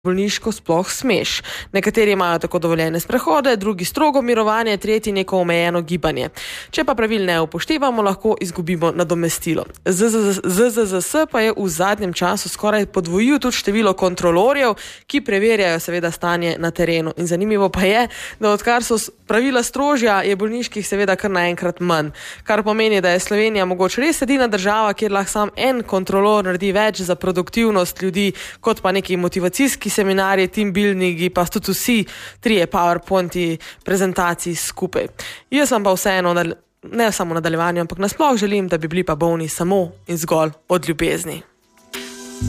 bolniško sploh smeš. Nekateri imajo tako dovoljene sprehode, drugi strogo mirovanje, tretji neko omejeno gibanje. Če pa pravil ne upoštevamo, lahko izgubimo nadomestilo. ZZZS pa je v zadnjem času skoraj podvojil tudi število kontrolorjev, ki preverjajo seveda stanje na terenu. In zanimivo pa je, da odkar so pravila strožja, je bolniških seveda kar naenkrat manj. Kar pomeni, da je Slovenija mogoče res edina država, kjer lahko sam en kontrolor naredi več za produktivnost ljudi, kot pa neki motivacijski seminarji, team buildingi, pa tudi vsi trije PowerPointi prezentaciji skupaj. Jaz sem pa vseeno, ne samo v nadaljevanju, ampak nasploh želim, da bi bili pa bolni samo in zgolj od ljubezni.